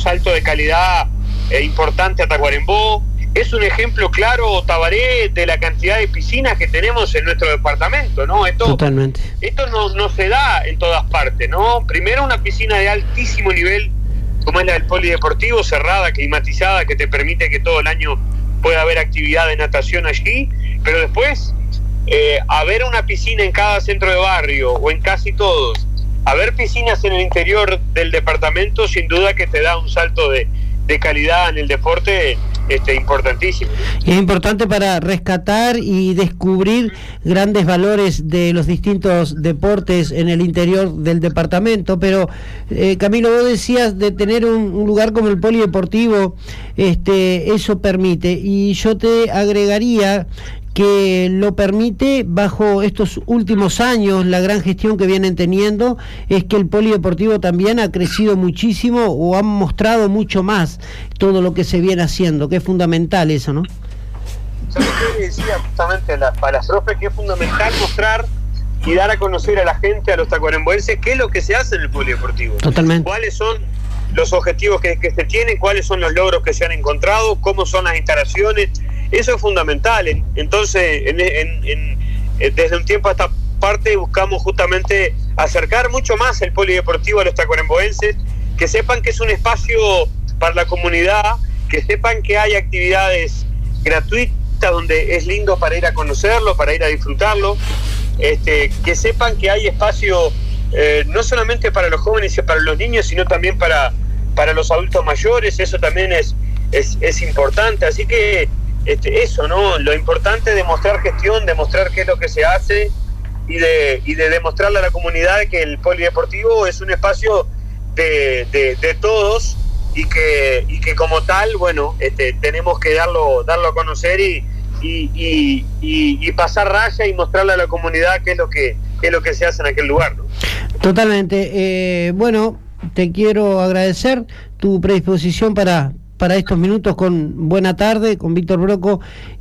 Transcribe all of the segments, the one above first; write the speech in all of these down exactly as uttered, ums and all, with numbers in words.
salto de calidad eh, importante a Tacuarembó. Es un ejemplo claro, Tabaré, de la cantidad de piscinas que tenemos en nuestro departamento, ¿no? Esto, Totalmente. Esto no, no se da en todas partes, ¿no? Primero, una piscina de altísimo nivel, como es la del polideportivo, cerrada, climatizada, que te permite que todo el año pueda haber actividad de natación allí, pero después, eh, haber una piscina en cada centro de barrio, o en casi todos, haber piscinas en el interior del departamento, sin duda que te da un salto de, de calidad en el deporte, Este, importantísimo. Y es importante para rescatar y descubrir grandes valores de los distintos deportes en el interior del departamento, pero eh, Camilo, vos decías de tener un, un lugar como el polideportivo, este, eso permite, y yo te agregaría que lo permite bajo estos últimos años. La gran gestión que vienen teniendo es que el polideportivo también ha crecido muchísimo, o han mostrado mucho más todo lo que se viene haciendo, que es fundamental eso, ¿no? ¿Sabes qué decía justamente la, para las profes? Que es fundamental mostrar y dar a conocer a la gente, a los tacuaremboenses, qué es lo que se hace en el polideportivo. Totalmente. Cuáles son los objetivos que, que se tienen, cuáles son los logros que se han encontrado, cómo son las instalaciones. Eso es fundamental. Entonces, en, en, en, desde un tiempo a esta parte buscamos justamente acercar mucho más el polideportivo a los tacuaremboenses, que sepan que es un espacio para la comunidad, que sepan que hay actividades gratuitas donde es lindo para ir a conocerlo, para ir a disfrutarlo, este, que sepan que hay espacio eh, no solamente para los jóvenes y para los niños, sino también para, para los adultos mayores. Eso también es, es, es importante. Así que Este, eso, ¿no? Lo importante es demostrar gestión, demostrar qué es lo que se hace y de, y de demostrarle a la comunidad que el polideportivo es un espacio de, de, de todos y que, y que como tal, bueno, este, tenemos que darlo, darlo a conocer y, y, y, y, y pasar raya y mostrarle a la comunidad qué es lo que, qué es lo que se hace en aquel lugar, ¿no? Totalmente. Eh, bueno, te quiero agradecer tu predisposición para... para estos minutos con Buena Tarde, con Víctor Broco,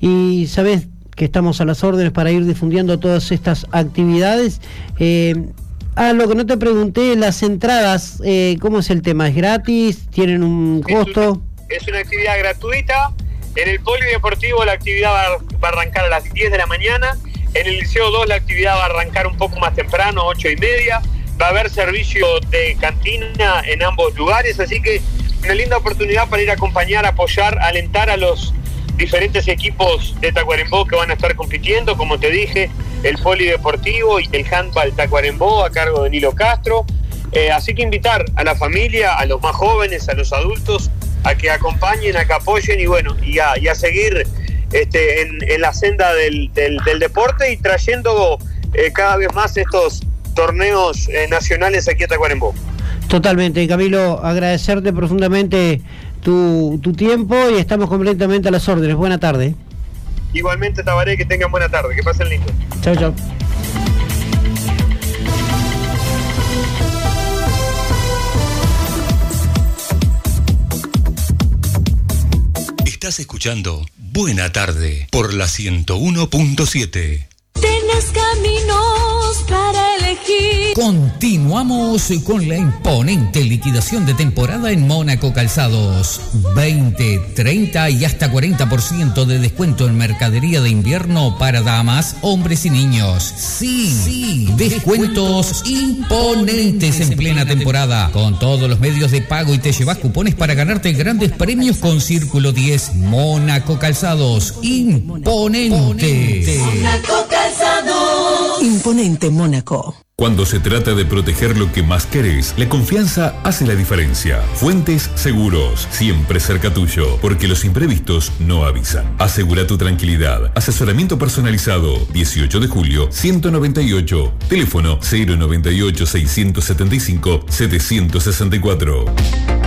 y sabés que estamos a las órdenes para ir difundiendo todas estas actividades. Eh, ah, lo que no te pregunté, las entradas, eh, ¿cómo es el tema? ¿Es gratis? ¿Tienen un costo? Es, un, es una actividad gratuita. En el polideportivo la actividad va, va a arrancar a las diez de la mañana. En el Liceo dos la actividad va a arrancar un poco más temprano, ocho y media. Va a haber servicio de cantina en ambos lugares, así que una linda oportunidad para ir a acompañar, apoyar, alentar a los diferentes equipos de Tacuarembó que van a estar compitiendo, como te dije, el polideportivo y el handball Tacuarembó a cargo de Nilo Castro. Eh, así que invitar a la familia, a los más jóvenes, a los adultos, a que acompañen, a que apoyen y bueno, y a, y a seguir este, en, en la senda del, del, del deporte y trayendo eh, cada vez más estos torneos eh, nacionales aquí a Tacuarembó. Totalmente, Camilo, agradecerte profundamente tu, tu tiempo y estamos completamente a las órdenes. Buena tarde. Igualmente, Tabaré, que tengan buena tarde, que pasen lindo. Chau, chau. Estás escuchando Buena Tarde por la ciento uno punto siete. Tenés caminos para elegir. Continuamos con la imponente liquidación de temporada en Mónaco Calzados. veinte, treinta y hasta cuarenta por ciento de descuento en mercadería de invierno para damas, hombres y niños. Sí, sí, descuentos imponentes en plena temporada. Con todos los medios de pago y te llevas cupones para ganarte grandes premios con Círculo diez. Mónaco Calzados, imponente. Mónaco Calzados. Imponente Mónaco. Cuando se trata de proteger lo que más querés, la confianza hace la diferencia. Fuentes Seguros, siempre cerca tuyo, porque los imprevistos no avisan. Asegura tu tranquilidad. Asesoramiento personalizado, dieciocho de julio, ciento noventa y ocho. Teléfono cero noventa y ocho, seiscientos setenta y cinco, setecientos sesenta y cuatro.